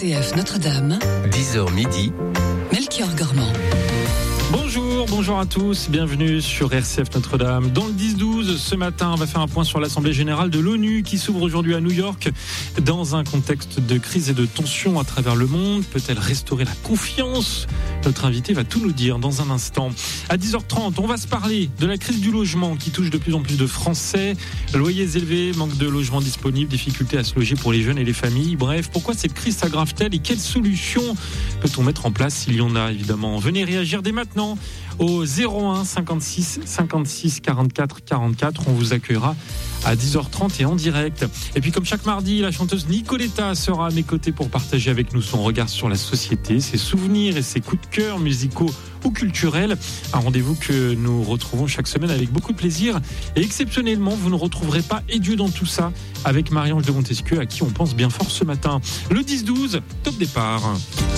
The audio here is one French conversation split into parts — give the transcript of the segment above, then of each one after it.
RCF Notre-Dame, 10h midi, Melchior Gormand. Bonjour à tous, bienvenue sur RCF Notre-Dame. Dans le 10-12, ce matin, on va faire un point sur l'Assemblée Générale de l'ONU qui s'ouvre aujourd'hui à New York. Dans un contexte de crise et de tension à travers le monde, peut-elle restaurer la confiance ? Notre invité va tout nous dire dans un instant. À 10h30, on va se parler de la crise du logement qui touche de plus en plus de Français. Loyers élevés, manque de logements disponibles, difficultés à se loger pour les jeunes et les familles. Bref, pourquoi cette crise s'aggrave-t-elle et quelles solutions peut-on mettre en place s'il y en a évidemment ? Venez réagir dès maintenant au 01 56 56 44 44. On vous accueillera à 10h30 et en direct. Et puis comme chaque mardi, la chanteuse Nicoletta sera à mes côtés pour partager avec nous son regard sur la société, ses souvenirs et ses coups de cœur musicaux ou culturels. Un rendez-vous que nous retrouvons chaque semaine avec beaucoup de plaisir. Et exceptionnellement, vous ne retrouverez pas Et Dieu dans tout ça avec Marie-Ange de Montesquieu à qui on pense bien fort ce matin. Le 10-12, top départ.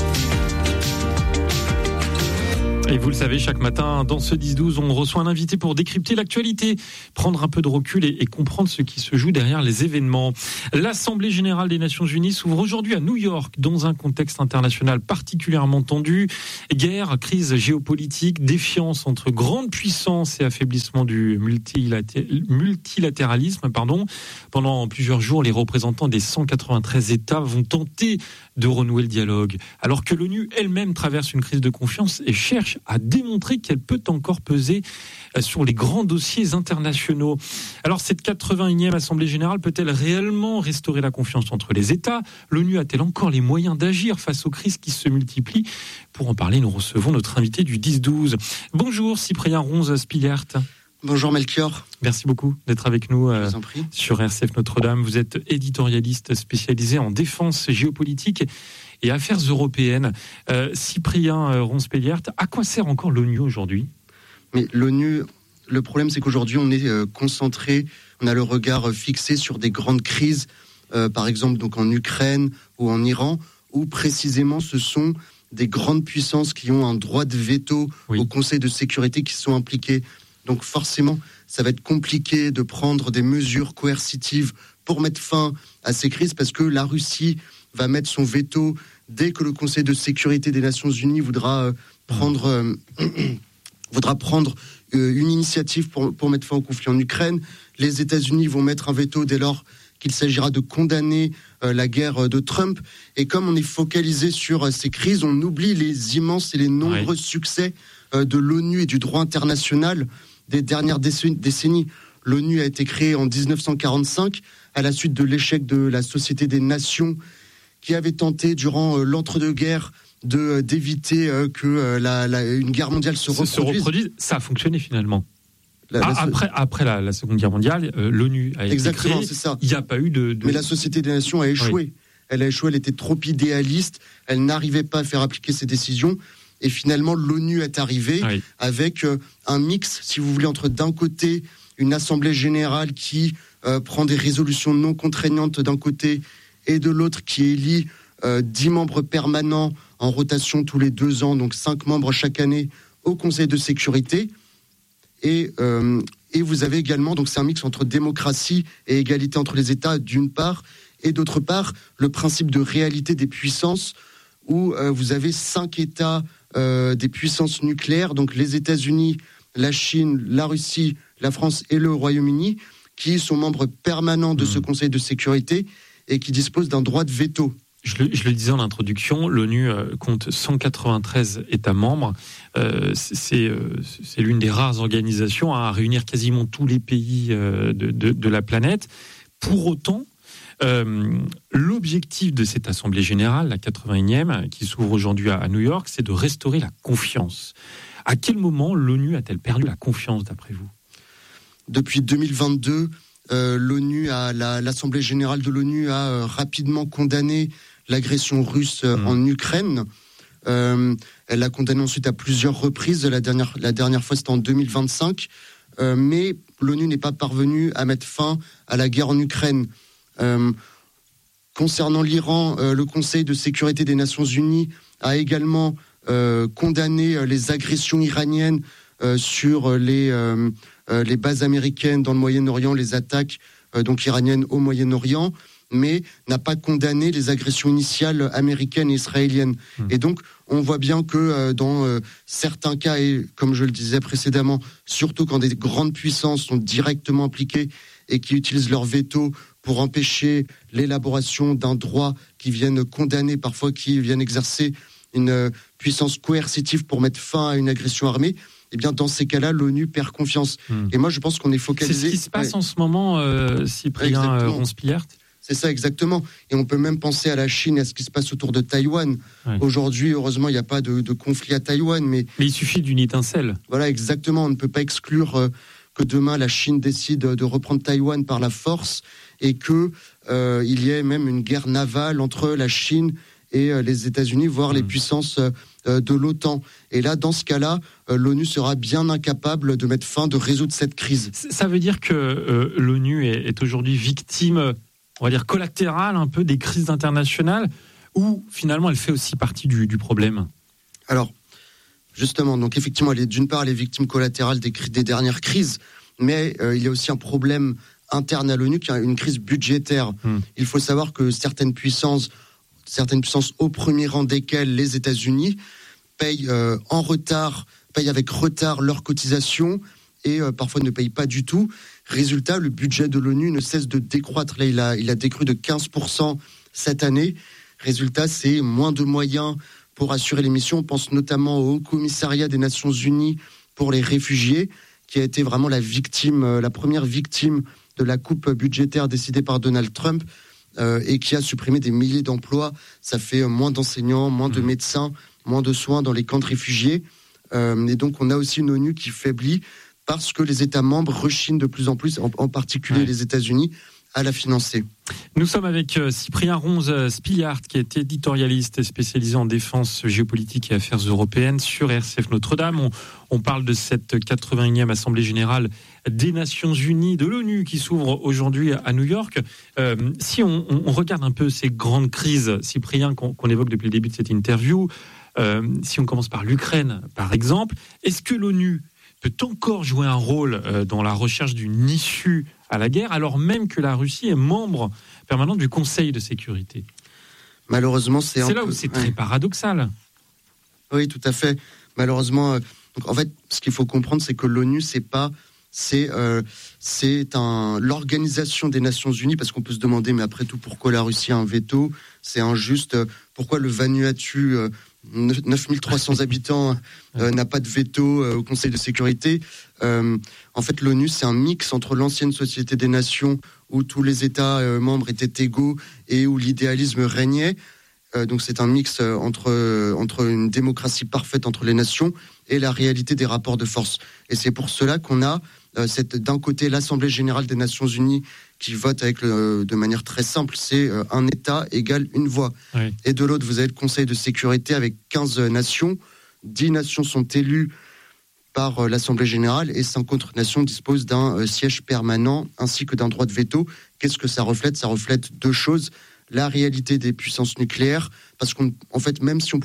Et vous le savez, chaque matin, dans ce 10-12, on reçoit un invité pour décrypter l'actualité, prendre un peu de recul et comprendre ce qui se joue derrière les événements. L'Assemblée Générale des Nations Unies s'ouvre aujourd'hui à New York, dans un contexte international particulièrement tendu. Guerre, crise géopolitique, défiance entre grandes puissances et affaiblissement du multilatéralisme. Pendant plusieurs jours, les représentants des 193 États vont tenter de renouer le dialogue, alors que l'ONU elle-même traverse une crise de confiance et cherche à démontrer qu'elle peut encore peser sur les grands dossiers internationaux. Alors cette 81e Assemblée Générale peut-elle réellement restaurer la confiance entre les États ? L'ONU a-t-elle encore les moyens d'agir face aux crises qui se multiplient ? Pour en parler, nous recevons notre invité du 10-12. Bonjour Cyprien Ronze-Spiliart. Bonjour Melchior. Merci beaucoup d'être avec nous sur RCF Notre-Dame. Vous êtes éditorialiste spécialisé en défense géopolitique et affaires européennes. Cyprien Ronze-Spiliart, à quoi sert encore l'ONU aujourd'hui ? Mais l'ONU, le problème c'est qu'aujourd'hui on est concentré, on a le regard fixé sur des grandes crises, par exemple donc en Ukraine ou en Iran, où précisément ce sont des grandes puissances qui ont un droit de veto au Conseil de sécurité qui sont impliquées. Donc forcément, ça va être compliqué de prendre des mesures coercitives pour mettre fin à ces crises parce que la Russie va mettre son veto dès que le Conseil de sécurité des Nations Unies voudra prendre une initiative pour mettre fin au conflit en Ukraine. Les États-Unis vont mettre un veto dès lors qu'il s'agira de condamner la guerre de Trump. Et comme on est focalisé sur ces crises, on oublie les immenses et les nombreux succès de l'ONU et du droit international des dernières décennies. L'ONU a été créée en 1945 à la suite de l'échec de la Société des Nations qui avait tenté durant l'entre-deux-guerres d'éviter que une guerre mondiale se reproduise. Ça a fonctionné finalement. Après la Seconde Guerre mondiale, l'ONU a été créée. C'est ça. Il n'y a pas eu de... Mais la Société des Nations a échoué. Oui. Elle a échoué, elle était trop idéaliste, elle n'arrivait pas à faire appliquer ses décisions. Et finalement, l'ONU est arrivée avec un mix, si vous voulez, entre d'un côté une assemblée générale qui prend des résolutions non contraignantes d'un côté et de l'autre qui élit 10 membres permanents en rotation tous les 2 ans, donc 5 membres chaque année au Conseil de sécurité. Et vous avez également, donc c'est un mix entre démocratie et égalité entre les États d'une part, et d'autre part, le principe de réalité des puissances où vous avez 5 États des puissances nucléaires, donc les États-Unis, la Chine, la Russie, la France et le Royaume-Uni, qui sont membres permanents de ce Conseil de sécurité et qui disposent d'un droit de veto. Je le disais en introduction, l'ONU compte 193 États membres. C'est l'une des rares organisations à réunir quasiment tous les pays de la planète. Pour autant, l'objectif de cette Assemblée Générale, la 81e, qui s'ouvre aujourd'hui à New York, c'est de restaurer la confiance. À quel moment l'ONU a-t-elle perdu la confiance, d'après vous ? Depuis 2022, l'Assemblée Générale de l'ONU a rapidement condamné l'agression russe en Ukraine. Elle l'a condamné ensuite à plusieurs reprises. La dernière fois, c'était en 2025. Mais l'ONU n'est pas parvenue à mettre fin à la guerre en Ukraine. Concernant l'Iran, le Conseil de sécurité des Nations Unies a également condamné les agressions iraniennes sur les bases américaines dans le Moyen-Orient, les attaques iraniennes au Moyen-Orient. mais n'a pas condamné les agressions initiales américaines et israéliennes. Et donc, on voit bien que dans certains cas, et comme je le disais précédemment, surtout quand des grandes puissances sont directement impliquées et qui utilisent leur veto pour empêcher l'élaboration d'un droit, qui viennent condamner, parfois qui viennent exercer une puissance coercitive pour mettre fin à une agression armée, eh bien, dans ces cas-là, l'ONU perd confiance. Et moi, je pense qu'on est focalisé... C'est ce qui se passe en ce moment, Cyprien Ronspillart. C'est ça, exactement. Et on peut même penser à la Chine et à ce qui se passe autour de Taïwan. Aujourd'hui, heureusement, il n'y a pas de conflit à Taïwan. Mais il suffit d'une étincelle. Voilà, exactement. On ne peut pas exclure que demain, la Chine décide de reprendre Taïwan par la force et qu'il y ait même une guerre navale entre la Chine et les États-Unis, voire les puissances de l'OTAN. Et là, dans ce cas-là, l'ONU sera bien incapable de mettre fin, de résoudre cette crise. Ça veut dire que l'ONU est aujourd'hui victime, on va dire collatérale un peu des crises internationales, ou finalement elle fait aussi partie du problème? Alors, justement, donc effectivement, d'une part, elle est victime collatérale des dernières crises, mais il y a aussi un problème interne à l'ONU, qui est une crise budgétaire. Il faut savoir que certaines puissances, au premier rang desquelles les États-Unis, payent avec retard leurs cotisations et parfois ne payent pas du tout. Résultat, le budget de l'ONU ne cesse de décroître. Là, il a décru de 15% cette année. Résultat, c'est moins de moyens pour assurer les missions. On pense notamment au Haut Commissariat des Nations Unies pour les réfugiés, qui a été vraiment la première victime de la coupe budgétaire décidée par Donald Trump, et qui a supprimé des milliers d'emplois. Ça fait moins d'enseignants, moins de médecins, moins de soins dans les camps de réfugiés. Et donc, on a aussi une ONU qui faiblit parce que les États membres rechignent de plus en plus, en particulier les États-Unis, à la financer. Nous sommes avec Cyprien Ronspillart, qui est éditorialiste et spécialisé en défense géopolitique et affaires européennes sur RCF Notre-Dame. On parle de cette 81e Assemblée Générale des Nations Unies, de l'ONU, qui s'ouvre aujourd'hui à New York. Si on regarde un peu ces grandes crises, Cyprien, qu'on évoque depuis le début de cette interview, si on commence par l'Ukraine, par exemple, est-ce que l'ONU peut encore jouer un rôle dans la recherche d'une issue à la guerre, alors même que la Russie est membre permanent du Conseil de sécurité? Malheureusement, c'est là où c'est très paradoxal. Oui, tout à fait. Malheureusement, donc en fait, ce qu'il faut comprendre, c'est que l'ONU, c'est l'organisation des Nations Unies, parce qu'on peut se demander, mais après tout, pourquoi la Russie a un veto? C'est injuste. Pourquoi le Vanuatu, 9300 habitants, n'a pas de veto au Conseil de sécurité? En fait, l'ONU, c'est un mix entre l'ancienne Société des Nations, où tous les États membres étaient égaux et où l'idéalisme régnait. Donc c'est un mix entre une démocratie parfaite entre les nations et la réalité des rapports de force. Et c'est pour cela qu'on a d'un côté l'Assemblée Générale des Nations Unies qui vote de manière très simple, c'est un État égale une voix. Oui. Et de l'autre, vous avez le Conseil de sécurité avec 15 nations. 10 nations sont élues par l'Assemblée Générale et 5 autres nations disposent d'un siège permanent ainsi que d'un droit de veto. Qu'est-ce que ça reflète? Ça reflète deux choses. La réalité des puissances nucléaires, parce qu'en fait, même si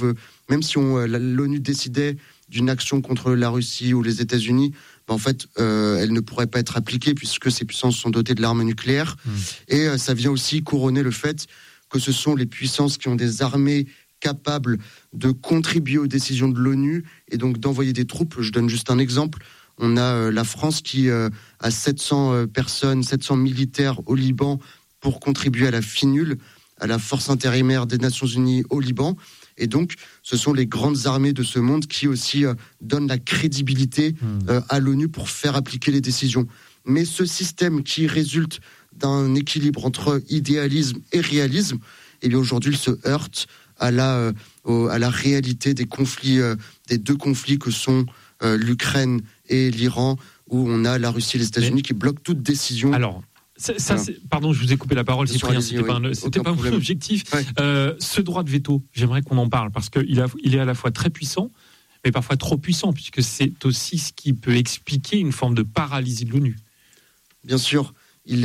l'ONU décidait d'une action contre la Russie ou les États-Unis, en fait, elle ne pourrait pas être appliquée puisque ces puissances sont dotées de l'arme nucléaire. Et ça vient aussi couronner le fait que ce sont les puissances qui ont des armées capables de contribuer aux décisions de l'ONU et donc d'envoyer des troupes. Je donne juste un exemple. On a la France qui a 700 personnes, 700 militaires au Liban pour contribuer à la FINUL, à la force intérimaire des Nations Unies au Liban. Et donc, ce sont les grandes armées de ce monde qui aussi donnent la crédibilité à l'ONU pour faire appliquer les décisions. Mais ce système qui résulte d'un équilibre entre idéalisme et réalisme, eh bien aujourd'hui, il se heurte à la réalité des conflits, des deux conflits que sont l'Ukraine et l'Iran, où on a la Russie et les États-Unis qui bloquent toute décision. Alors, pardon, je vous ai coupé la parole, Cyprien, c'était pas mon objectif. Ouais. Ce droit de veto, j'aimerais qu'on en parle, parce qu'il est à la fois très puissant, mais parfois trop puissant, puisque c'est aussi ce qui peut expliquer une forme de paralysie de l'ONU. Bien sûr, il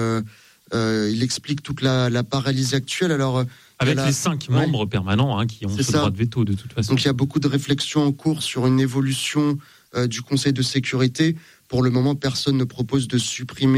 explique toute la paralysie actuelle. Alors, avec les 5 membres permanents qui ont ce droit de veto, de toute façon. Donc il y a beaucoup de réflexions en cours sur une évolution du Conseil de sécurité. Pour le moment, personne ne propose de supprimer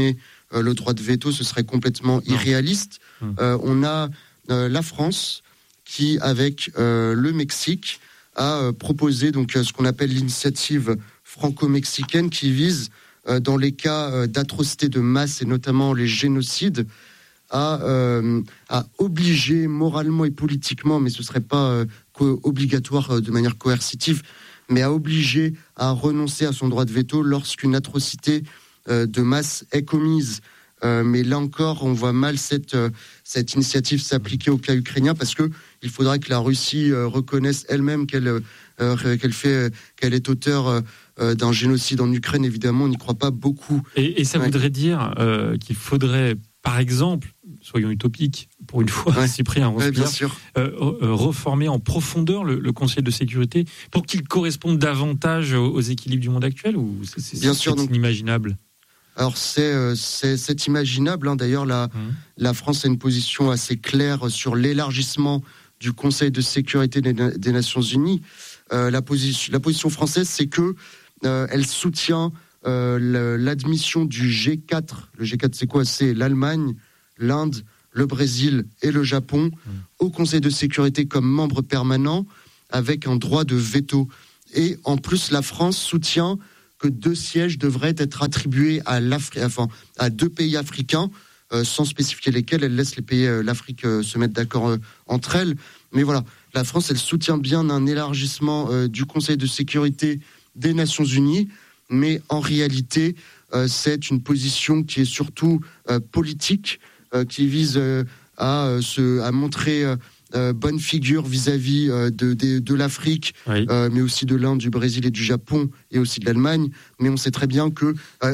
le droit de veto, ce serait complètement irréaliste. On a la France qui, avec le Mexique, a proposé donc ce qu'on appelle l'initiative franco-mexicaine qui vise, dans les cas d'atrocités de masse et notamment les génocides, à obliger moralement et politiquement, mais ce ne serait pas obligatoire de manière coercitive, mais à obliger à renoncer à son droit de veto lorsqu'une atrocité de masse est commise. Mais là encore, on voit mal cette initiative s'appliquer au cas ukrainien, parce que il faudrait que la Russie reconnaisse elle-même qu'elle est auteur d'un génocide en Ukraine. Évidemment, on n'y croit pas beaucoup. Et ça voudrait dire qu'il faudrait, par exemple, soyons utopiques, pour une fois, Cyprien Ronspierre, reformer en profondeur le Conseil de sécurité pour qu'il corresponde davantage aux équilibres du monde actuel, ou c'est inimaginable? Alors c'est imaginable. D'ailleurs, la France a une position assez claire sur l'élargissement du Conseil de sécurité des Nations Unies. La position française, c'est que elle soutient l'admission du G4. Le G4, c'est quoi? C'est l'Allemagne, l'Inde, le Brésil et le Japon au Conseil de sécurité comme membre permanent avec un droit de veto. Et en plus, la France soutient que 2 sièges devraient être attribués à 2 pays africains, sans spécifier lesquels. Elle laisse les pays l'Afrique se mettre d'accord entre elles. Mais voilà, la France, elle soutient bien un élargissement du Conseil de sécurité des Nations Unies, mais en réalité, c'est une position qui est surtout politique, qui vise à montrer bonne figure vis-à-vis de l'Afrique, mais aussi de l'Inde, du Brésil et du Japon, et aussi de l'Allemagne. Mais on sait très bien que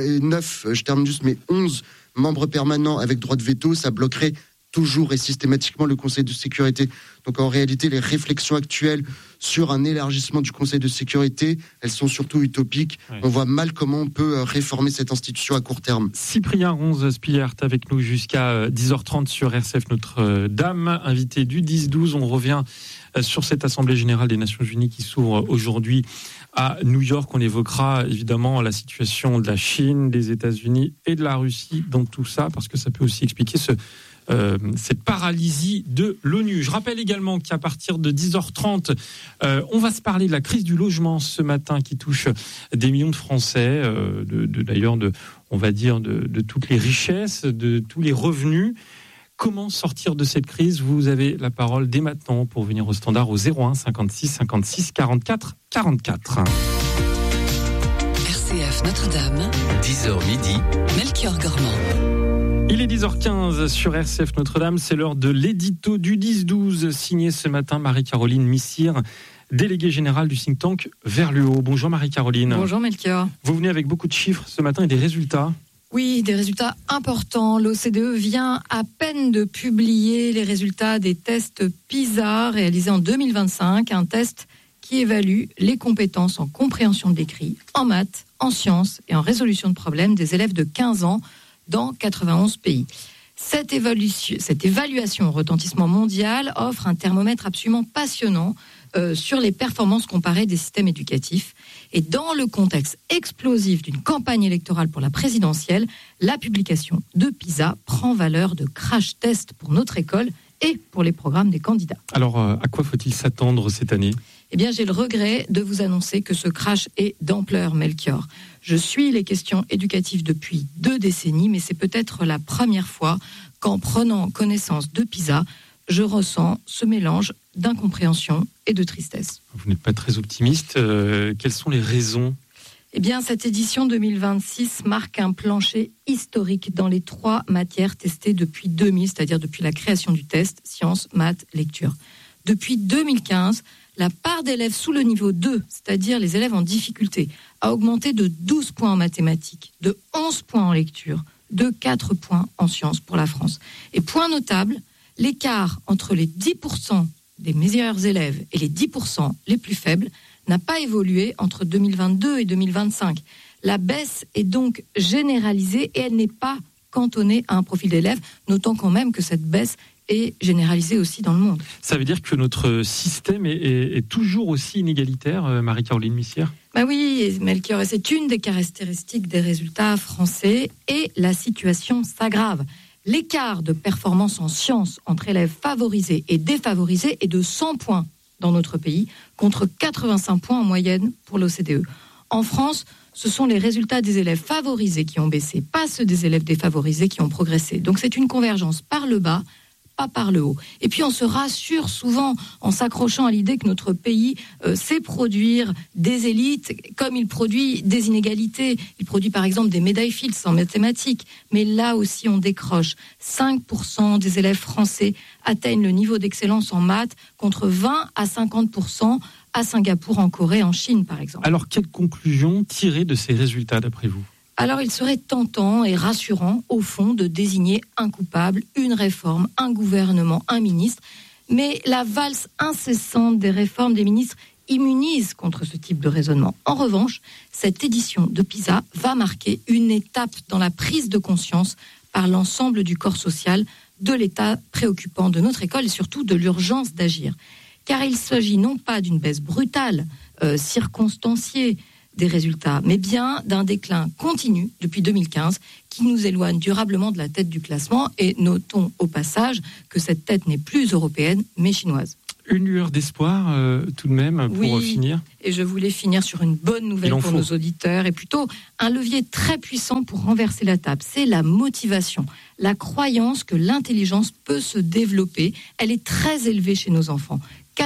11 membres permanents avec droit de veto, ça bloquerait toujours et systématiquement le Conseil de sécurité. Donc en réalité, les réflexions actuelles sur un élargissement du Conseil de sécurité, elles sont surtout utopiques. On voit mal comment on peut réformer cette institution à court terme. Cyprien Ronspierre avec nous jusqu'à 10h30 sur RCF Notre-Dame, invité du 10-12. On revient sur cette Assemblée Générale des Nations Unies qui s'ouvre aujourd'hui à New York. On évoquera évidemment la situation de la Chine, des États-Unis et de la Russie dans tout ça, parce que ça peut aussi expliquer cette paralysie de l'ONU. Je rappelle également qu'à partir de 10h30, on va se parler de la crise du logement ce matin qui touche des millions de Français, on va dire de toutes les richesses, de tous les revenus. Comment sortir de cette crise? Vous avez la parole dès maintenant pour venir au standard au 01 56 56 44 44. RCF Notre-Dame, 10h midi, Melchior Gormand. Il est 10h15 sur RCF Notre-Dame, c'est l'heure de l'édito du 10-12, signé ce matin Marie-Caroline Missire, déléguée générale du think tank Vers le haut. Bonjour Marie-Caroline. Bonjour Melchior. Vous venez avec beaucoup de chiffres ce matin et des résultats. Oui, des résultats importants. L'OCDE vient à peine de publier les résultats des tests PISA réalisés en 2025, un test qui évalue les compétences en compréhension de l'écrit, en maths, en sciences et en résolution de problèmes des élèves de 15 ans dans 91 pays. Cette évaluation au retentissement mondial offre un thermomètre absolument passionnant sur les performances comparées des systèmes éducatifs. Et dans le contexte explosif d'une campagne électorale pour la présidentielle, la publication de PISA prend valeur de crash test pour notre école et pour les programmes des candidats. Alors, à quoi faut-il s'attendre cette année ? Eh bien, j'ai le regret de vous annoncer que ce crash est d'ampleur, Melchior. Je suis les questions éducatives depuis 2 décennies, mais c'est peut-être la première fois qu'en prenant connaissance de PISA, je ressens ce mélange d'incompréhension et de tristesse. Vous n'êtes pas très optimiste. Quelles sont les raisons ? Eh bien, cette édition 2026 marque un plancher historique dans les 3 matières testées depuis 2000, c'est-à-dire depuis la création du test, sciences, maths, lecture. Depuis 2015, la part d'élèves sous le niveau 2, c'est-à-dire les élèves en difficulté, a augmenté de 12 points en mathématiques, de 11 points en lecture, de 4 points en sciences pour la France. Et point notable, l'écart entre les 10% des meilleurs élèves et les 10% les plus faibles n'a pas évolué entre 2022 et 2025. La baisse est donc généralisée et elle n'est pas cantonnée à un profil d'élève, notant quand même que cette baisse et généralisée aussi dans le monde. Ça veut dire que notre système est toujours aussi inégalitaire, Marie-Caroline Missière ? Ben oui, Melchior, et c'est une des caractéristiques des résultats français, et la situation s'aggrave. L'écart de performance en sciences entre élèves favorisés et défavorisés est de 100 points dans notre pays, contre 85 points en moyenne pour l'OCDE. En France, ce sont les résultats des élèves favorisés qui ont baissé, pas ceux des élèves défavorisés qui ont progressé. Donc c'est une convergence par le bas, pas par le haut. Et puis on se rassure souvent en s'accrochant à l'idée que notre pays sait produire des élites comme il produit des inégalités. Il produit par exemple des médailles Fields en mathématiques. Mais là aussi on décroche. 5% des élèves français atteignent le niveau d'excellence en maths contre 20 à 50% à Singapour, en Corée, en Chine par exemple. Alors quelle conclusion tirer de ces résultats d'après vous ? Alors il serait tentant et rassurant, au fond, de désigner un coupable, une réforme, un gouvernement, un ministre. Mais la valse incessante des réformes des ministres immunise contre ce type de raisonnement. En revanche, cette édition de PISA va marquer une étape dans la prise de conscience par l'ensemble du corps social de l'état préoccupant de notre école et surtout de l'urgence d'agir. Car il s'agit non pas d'une baisse brutale, circonstanciée, des résultats, mais bien d'un déclin continu depuis 2015 qui nous éloigne durablement de la tête du classement. Et notons au passage que cette tête n'est plus européenne, mais chinoise. Une lueur d'espoir tout de même pour finir. Et je voulais finir sur une bonne nouvelle pour nos auditeurs et plutôt un levier très puissant pour renverser la table. C'est la motivation, la croyance que l'intelligence peut se développer. Elle est très élevée chez nos enfants.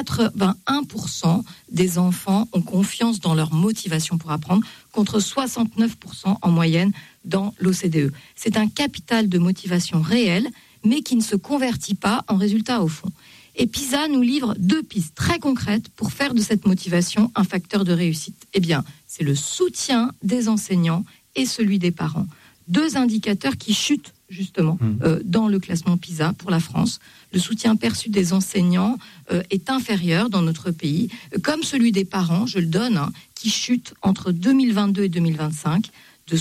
81% des enfants ont confiance dans leur motivation pour apprendre, contre 69% en moyenne dans l'OCDE. C'est un capital de motivation réel, mais qui ne se convertit pas en résultat au fond. Et PISA nous livre 2 pistes très concrètes pour faire de cette motivation un facteur de réussite. Eh bien, c'est le soutien des enseignants et celui des parents. 2 indicateurs qui chutent justement dans le classement PISA pour la France. Le soutien perçu des enseignants est inférieur dans notre pays, comme celui des parents, je le donne, qui chute entre 2022 et 2025 de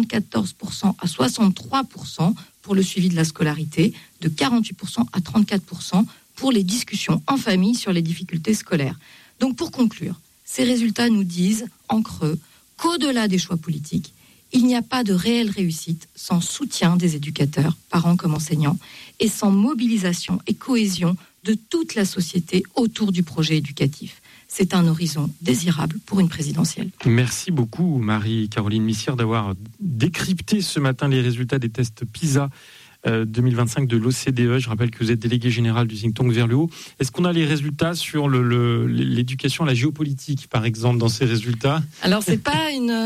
74% à 63% pour le suivi de la scolarité, de 48% à 34% pour les discussions en famille sur les difficultés scolaires. Donc pour conclure, ces résultats nous disent en creux qu'au-delà des choix politiques, il n'y a pas de réelle réussite sans soutien des éducateurs, parents comme enseignants, et sans mobilisation et cohésion de toute la société autour du projet éducatif. C'est un horizon désirable pour une présidentielle. Merci beaucoup Marie-Caroline Missière d'avoir décrypté ce matin les résultats des tests PISA 2025 de l'OCDE. Je rappelle que vous êtes délégué général du think tank Vers le haut. Est-ce qu'on a les résultats sur l'éducation, la géopolitique, par exemple, dans ces résultats ? Alors, c'est pas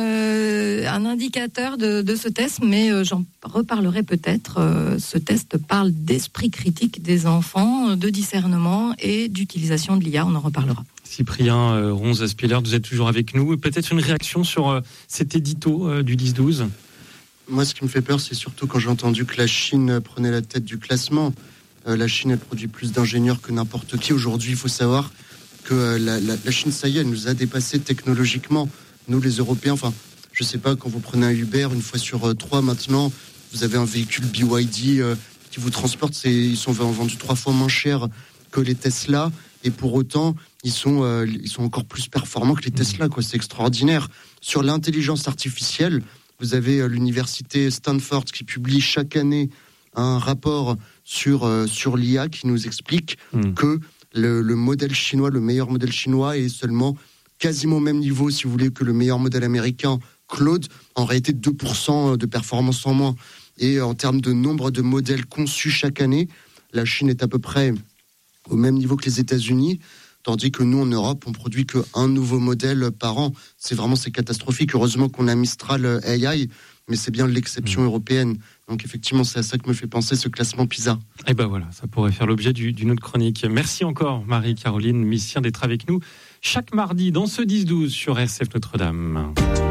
un indicateur de ce test, mais j'en reparlerai peut-être. Ce test parle d'esprit critique des enfants, de discernement et d'utilisation de l'IA. On en reparlera. Cyprien Ronze-Spiller, vous êtes toujours avec nous. Peut-être une réaction sur cet édito du 10-12 ? Moi, ce qui me fait peur, c'est surtout quand j'ai entendu que la Chine prenait la tête du classement. La Chine, elle produit plus d'ingénieurs que n'importe qui. Aujourd'hui, il faut savoir que la Chine, ça y est, elle nous a dépassés technologiquement. Nous, les Européens, enfin, je sais pas, quand vous prenez un Uber, une fois sur 3 maintenant, vous avez un véhicule BYD qui vous transporte. Ils sont vendus 3 fois moins cher que les Tesla. Et pour autant, ils sont encore plus performants que les Tesla, quoi. C'est extraordinaire. Sur l'intelligence artificielle, vous avez l'université Stanford qui publie chaque année un rapport sur l'IA qui nous explique que le modèle chinois, le meilleur modèle chinois est seulement quasiment au même niveau, si vous voulez, que le meilleur modèle américain, Claude, en réalité 2% de performance en moins. Et en termes de nombre de modèles conçus chaque année, la Chine est à peu près au même niveau que les États-Unis. Tandis que nous, en Europe, on produit qu'un nouveau modèle par an. C'est catastrophique. Heureusement qu'on a Mistral AI, mais c'est bien l'exception européenne. Donc effectivement, c'est à ça que me fait penser ce classement PISA. Et ben voilà, ça pourrait faire l'objet d'une autre chronique. Merci encore, Marie-Caroline Missière, d'être avec nous chaque mardi dans ce 10-12 sur RCF Notre-Dame.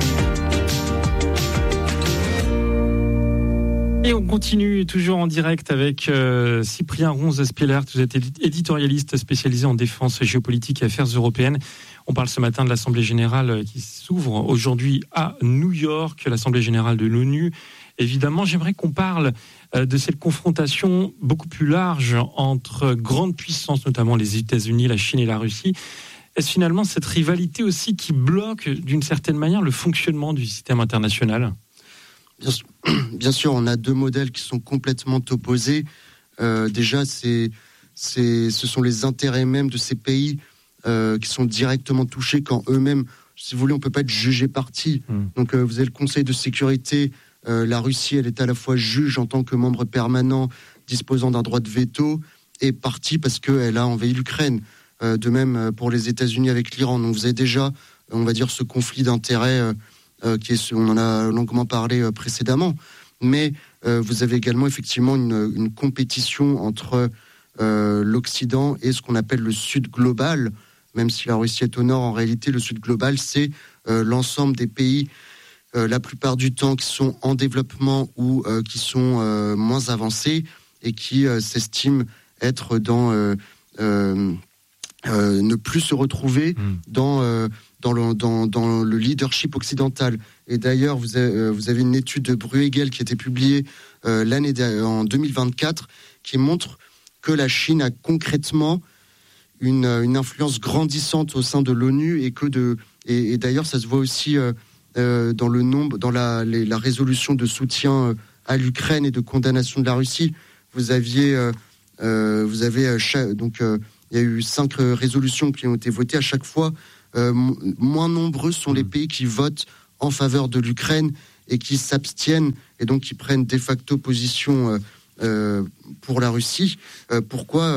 Et on continue toujours en direct avec Cyprien Ronze-Spiller. Vous êtes éditorialiste spécialisé en défense géopolitique et affaires européennes. On parle ce matin de l'Assemblée générale qui s'ouvre aujourd'hui à New York, l'Assemblée générale de l'ONU. évidemment. J'aimerais qu'on parle de cette confrontation beaucoup plus large entre grandes puissances, notamment les États-Unis, la Chine et la Russie. Est-ce finalement cette rivalité aussi qui bloque d'une certaine manière le fonctionnement du système international ? Bien sûr, on a deux modèles qui sont complètement opposés. Déjà, ce sont les intérêts même de ces pays qui sont directement touchés quand eux-mêmes, si vous voulez, on ne peut pas être jugé parti. Donc vous avez le Conseil de sécurité, la Russie, elle est à la fois juge en tant que membre permanent, disposant d'un droit de veto, et partie parce qu'elle a envahi l'Ukraine. De même pour les États-Unis avec l'Iran. Donc vous avez déjà, on va dire, ce conflit d'intérêts on en a longuement parlé précédemment. Mais vous avez également effectivement une compétition entre l'Occident et ce qu'on appelle le Sud global. Même si la Russie est au nord, en réalité, le Sud global, c'est l'ensemble des pays, la plupart du temps, qui sont en développement ou qui sont moins avancés et qui s'estiment être dans... ne plus se retrouver dans le leadership occidental. Et d'ailleurs, vous avez une étude de Bruegel qui a été publiée en 2024 qui montre que la Chine a concrètement une influence grandissante au sein de l'ONU et d'ailleurs ça se voit aussi dans le nombre, dans la résolution de soutien à l'Ukraine et de condamnation de la Russie. Il y a eu 5 résolutions qui ont été votées. À chaque fois, moins nombreux sont les pays qui votent en faveur de l'Ukraine et qui s'abstiennent et donc qui prennent de facto position pour la Russie. Pourquoi ?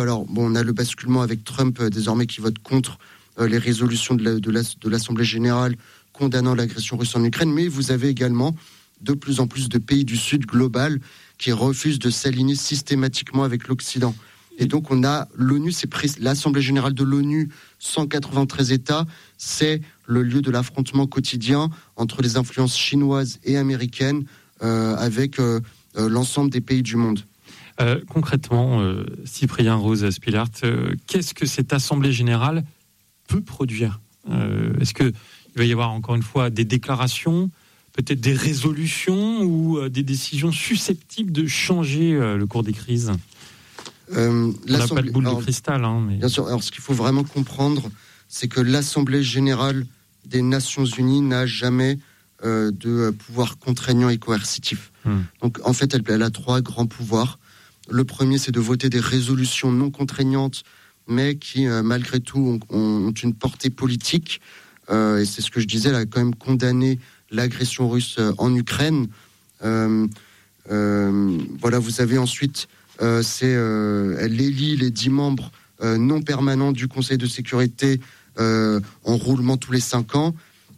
Alors, on a le basculement avec Trump désormais qui vote contre les résolutions de l'Assemblée générale condamnant l'agression russe en Ukraine, mais vous avez également de plus en plus de pays du Sud global qui refusent de s'aligner systématiquement avec l'Occident. Et donc, on a l'ONU, l'Assemblée générale de l'ONU, 193 États, c'est le lieu de l'affrontement quotidien entre les influences chinoises et américaines avec l'ensemble des pays du monde. Concrètement, Cyprien Rose Spilart, qu'est-ce que cette Assemblée générale peut produire ? Est-ce qu'il va y avoir encore une fois des déclarations, peut-être des résolutions ou des décisions susceptibles de changer le cours des crises ? On n'a pas de boule de cristal. Mais... Bien sûr. Alors, ce qu'il faut vraiment comprendre, c'est que l'Assemblée générale des Nations Unies n'a jamais de pouvoir contraignant et coercitif. Donc, en fait, elle a 3 grands pouvoirs. Le premier, c'est de voter des résolutions non contraignantes, mais qui, malgré tout, ont une portée politique. Et c'est ce que je disais, elle a quand même condamné l'agression russe en Ukraine. Voilà, vous avez ensuite... elle élit les 10 membres non permanents du Conseil de sécurité en roulement tous les 5 ans.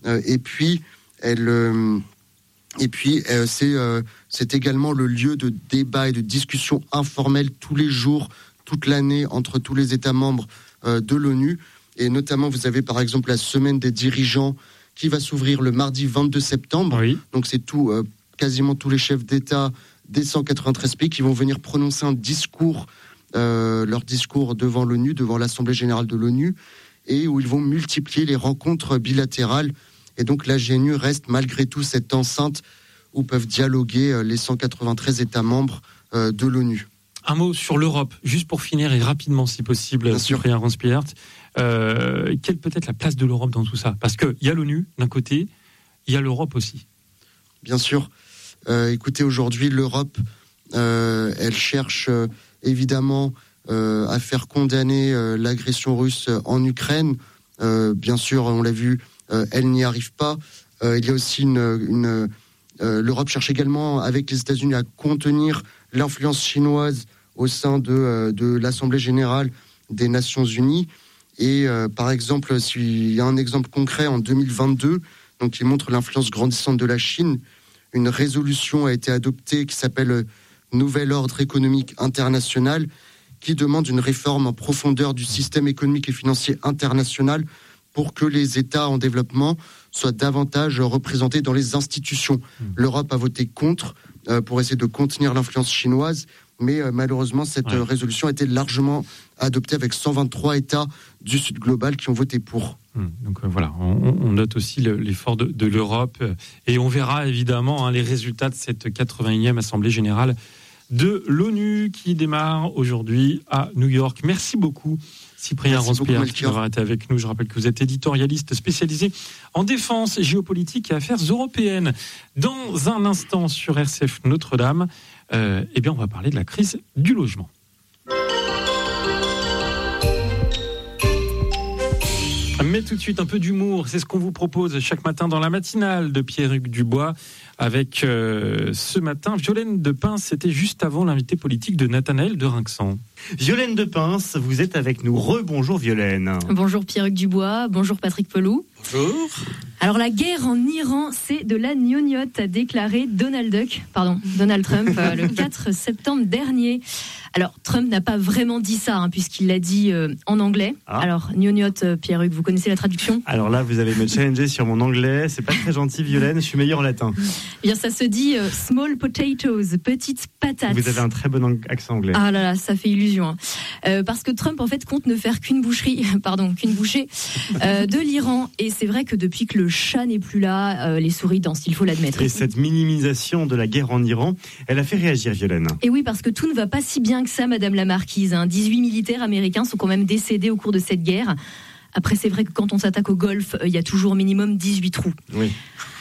C'est également le lieu de débat et de discussion informelle tous les jours, toute l'année, entre tous les États membres de l'ONU. Et notamment, vous avez par exemple la semaine des dirigeants qui va s'ouvrir le mardi 22 septembre. Oui. Donc c'est quasiment tous les chefs d'État des 193 pays qui vont venir prononcer un discours, leur discours devant l'ONU, devant l'Assemblée générale de l'ONU, et où ils vont multiplier les rencontres bilatérales. Et donc la GNU reste malgré tout cette enceinte où peuvent dialoguer les 193 États membres de l'ONU. Un mot sur l'Europe, juste pour finir et rapidement si possible, Cyprien Rose Spilart. Quelle peut être la place de l'Europe dans tout ça ? Parce qu'il y a l'ONU d'un côté, il y a l'Europe aussi. Bien sûr. Écoutez, aujourd'hui, l'Europe, elle cherche évidemment à faire condamner l'agression russe en Ukraine. Bien sûr, on l'a vu, elle n'y arrive pas. Il y a aussi l'Europe cherche également, avec les États-Unis, à contenir l'influence chinoise au sein de l'Assemblée générale des Nations Unies. Et par exemple, s'il y a un exemple concret en 2022, donc qui montre l'influence grandissante de la Chine, une résolution a été adoptée qui s'appelle Nouvel ordre économique international, qui demande une réforme en profondeur du système économique et financier international pour que les États en développement soient davantage représentés dans les institutions. L'Europe a voté contre pour essayer de contenir l'influence chinoise, mais malheureusement, cette résolution a été largement adoptée avec 123 États du Sud global qui ont voté pour. Donc voilà, on note aussi l'effort de l'Europe et on verra évidemment les résultats de cette 81e Assemblée Générale de l'ONU qui démarre aujourd'hui à New York. Merci beaucoup Cyprien Ranspierre d'avoir été avec nous. Je rappelle que vous êtes éditorialiste spécialisé en défense, géopolitique et affaires européennes. Dans un instant sur RCF Notre-Dame, on va parler de la crise du logement. Mais tout de suite, un peu d'humour, c'est ce qu'on vous propose chaque matin dans la matinale de Pierre-Hugues Dubois. Avec ce matin, Violaine Depince, c'était juste avant l'invité politique de Nathanaël de Rinxan. Violaine Depince, vous êtes avec nous. Rebonjour Violaine. Bonjour Pierre-Hugues Dubois, bonjour Patrick Pelou. Bonjour. Alors la guerre en Iran, c'est de la gnognotte, a déclaré Donald Trump le 4 septembre dernier. Alors Trump n'a pas vraiment dit ça, puisqu'il l'a dit en anglais. Alors gnognotte, Pierre-Hugues, vous connaissez la traduction ? Alors là, vous allez me challenger sur mon anglais. C'est pas très gentil, Violaine. Je suis meilleur en latin. Eh bien, ça se dit small potatoes, petites patates. Vous avez un très bon accent anglais. Ah là là, ça fait illusion. Parce que Trump, en fait, compte ne faire qu'une bouchée de l'Iran. Et c'est vrai que depuis que le chat n'est plus là, les souris dansent, il faut l'admettre. Et cette minimisation de la guerre en Iran, elle a fait réagir Violaine. Et oui, parce que tout ne va pas si bien que ça, Madame la Marquise. 18 militaires américains sont quand même décédés au cours de cette guerre. Après, c'est vrai que quand on s'attaque au golf, il y a toujours au minimum 18 trous. Oui.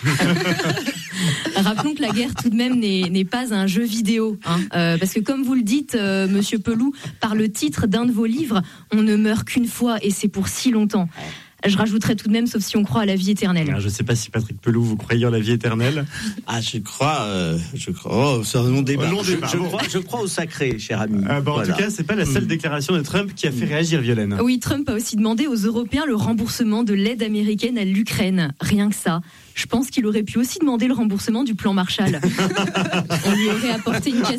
Rappelons que la guerre, tout de même, n'est pas un jeu vidéo. Parce que comme vous le dites, Monsieur Pelou, par le titre d'un de vos livres, on ne meurt qu'une fois et c'est pour si longtemps. Je rajouterais tout de même, sauf si on croit à la vie éternelle. Je ne sais pas si Patrick Pelou, vous croyez en la vie éternelle. Je crois. Oh, c'est un long débat. Je crois au sacré, cher ami. En tout cas, c'est pas la seule déclaration de Trump qui a fait réagir Violaine. Oui, Trump a aussi demandé aux Européens le remboursement de l'aide américaine à l'Ukraine. Rien que ça. Je pense qu'il aurait pu aussi demander le remboursement du plan Marshall. On lui aurait apporté une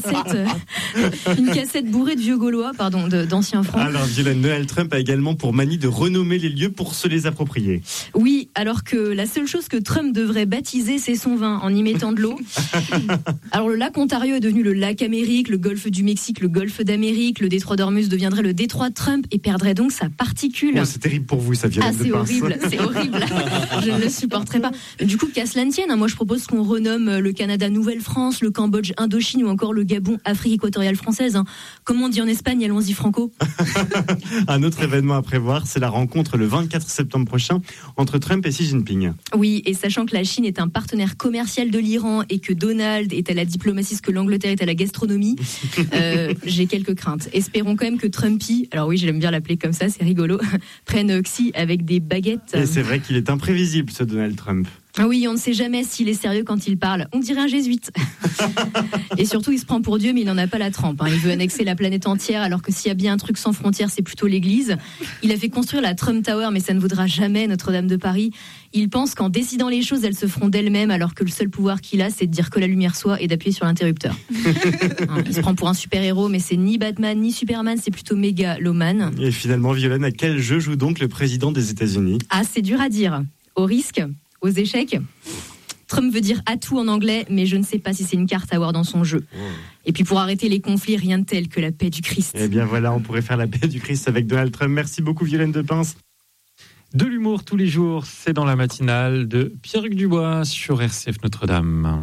cassette bourrée de vieux Gaulois, d'anciens francs. Alors, Violaine, Donald Trump a également pour manie de renommer les lieux pour se les approprier. Oui, alors que la seule chose que Trump devrait baptiser, c'est son vin, en y mettant de l'eau. Alors, le lac Ontario est devenu le lac Amérique, le golfe du Mexique, le golfe d'Amérique, le détroit d'Ormuz deviendrait le détroit de Trump et perdrait donc sa particule. Oh, c'est terrible pour vous, ça, Violaine Depince. C'est horrible. Je ne le supporterai pas. Du coup, qu'à cela ne tienne, moi je propose qu'on renomme le Canada Nouvelle-France, le Cambodge Indochine ou encore le Gabon Afrique équatoriale française. Comme on dit en Espagne, allons-y franco. Un autre événement à prévoir, c'est la rencontre le 24 septembre prochain entre Trump et Xi Jinping. Oui, et sachant que la Chine est un partenaire commercial de l'Iran et que Donald est à la diplomatie ce que l'Angleterre est à la gastronomie, j'ai quelques craintes. Espérons quand même que Trumpy, alors oui, j'aime bien l'appeler comme ça, c'est rigolo, prenne Xi avec des baguettes. Et c'est vrai qu'il est imprévisible, ce Donald Trump. Ah oui, on ne sait jamais s'il est sérieux quand il parle. On dirait un jésuite. Et surtout, il se prend pour Dieu, mais il n'en a pas la trempe. Il veut annexer la planète entière, alors que s'il y a bien un truc sans frontières, c'est plutôt l'Église. Il a fait construire la Trump Tower, mais ça ne vaudra jamais Notre-Dame de Paris. Il pense qu'en décidant les choses, elles se feront d'elles-mêmes, alors que le seul pouvoir qu'il a, c'est de dire que la lumière soit et d'appuyer sur l'interrupteur. Il se prend pour un super-héros, mais c'est ni Batman, ni Superman, c'est plutôt mégalomane. Et finalement, Violaine, à quel jeu joue donc le président des États-Unis ? Ah, c'est dur à dire. Au risque ? Aux échecs. Trump veut dire atout en anglais, mais je ne sais pas si c'est une carte à avoir dans son jeu. Et puis pour arrêter les conflits, rien de tel que la paix du Christ. Eh bien voilà, on pourrait faire la paix du Christ avec Donald Trump. Merci beaucoup Violaine Depince. De l'humour tous les jours, c'est dans la matinale de Pierre-Hugues Dubois sur RCF Notre-Dame.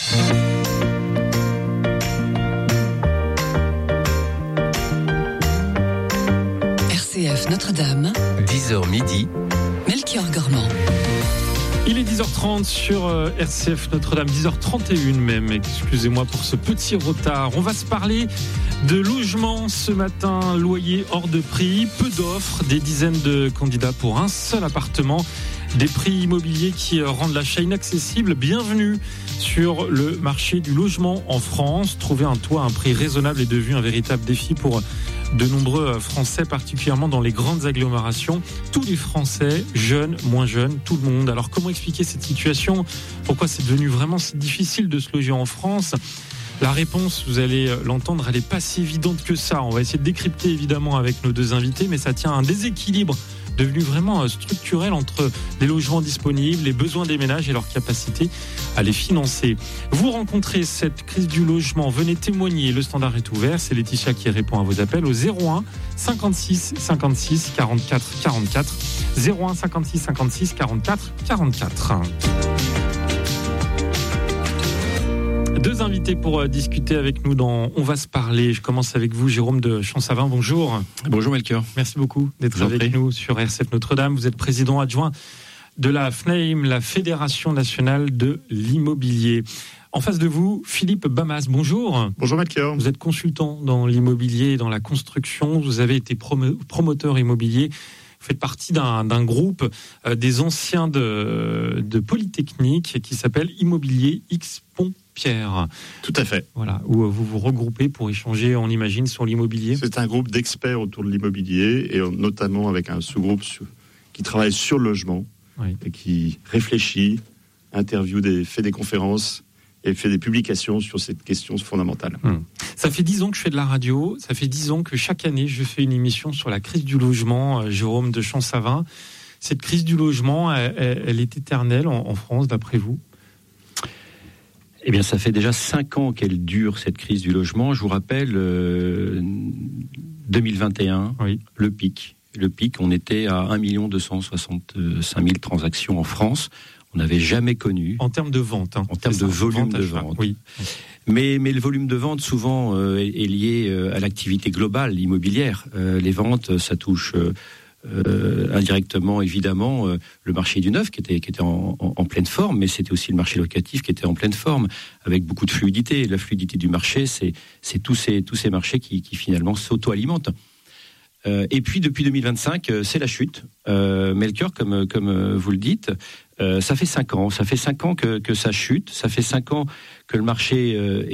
RCF Notre-Dame, 10h midi, Melchior Gormand. Il est 10h30 sur RCF Notre-Dame, 10h31 même, excusez-moi pour ce petit retard. On va se parler de logement ce matin, loyer hors de prix, peu d'offres, des dizaines de candidats pour un seul appartement, des prix immobiliers qui rendent l'achat inaccessible. Bienvenue sur le marché du logement en France. Trouver un toit à un prix raisonnable est devenu un véritable défi pour de nombreux Français, particulièrement dans les grandes agglomérations. Tous les Français, jeunes, moins jeunes, tout le monde. Alors comment expliquer cette situation ? Pourquoi c'est devenu vraiment si difficile de se loger en France ? La réponse, vous allez l'entendre, elle n'est pas si évidente que ça. On va essayer de décrypter évidemment avec nos deux invités, mais ça tient à un déséquilibre devenu vraiment structurel entre les logements disponibles, les besoins des ménages et leur capacité à les financer. Vous rencontrez cette crise du logement, venez témoigner, le standard est ouvert, c'est Laetitia qui répond à vos appels au 01 56 56 44 44, 01 56 56 44 44. Deux invités pour discuter avec nous dans On va se parler. Je commence avec vous, Jérôme de Champsavin. Bonjour. Bonjour Melchior. Merci beaucoup d'être avec nous sur RCF Notre-Dame. Vous êtes président adjoint de la FNAIM, la Fédération nationale de l'immobilier. En face de vous, Philippe Bamas. Bonjour. Bonjour Melchior. Vous êtes consultant dans l'immobilier et dans la construction. Vous avez été promoteur immobilier. Vous faites partie d'un groupe des anciens de Polytechnique qui s'appelle Immobilier X Pont-Pierre. Tout à fait. Voilà, où vous vous regroupez pour échanger, on imagine, sur l'immobilier. C'est un groupe d'experts autour de l'immobilier et notamment avec un sous-groupe qui travaille sur le logement et qui réfléchit, fait des conférences et fait des publications sur cette question fondamentale. Ça fait 10 ans que je fais de la radio, ça fait 10 ans que chaque année je fais une émission sur la crise du logement, Jérôme de Champsavin. Cette crise du logement, elle est éternelle en France, d'après vous ? Eh bien, ça fait déjà 5 ans qu'elle dure, cette crise du logement. Je vous rappelle, 2021, le pic. Le pic, on était à 1 265 000 transactions en France. On n'avait jamais connu. En termes de vente. En termes de volume de vente. Oui. Mais le volume de vente, souvent, est lié à l'activité globale immobilière. Les ventes, ça touche indirectement, évidemment, le marché du neuf qui était en pleine forme, mais c'était aussi le marché locatif qui était en pleine forme, avec beaucoup de fluidité. La fluidité du marché, c'est tous ces marchés qui finalement s'auto-alimentent. Et puis, depuis 2025, c'est la chute. Melchior, comme vous le dites, ça fait 5 ans. Ça fait 5 ans que ça chute. Ça fait 5 ans que le marché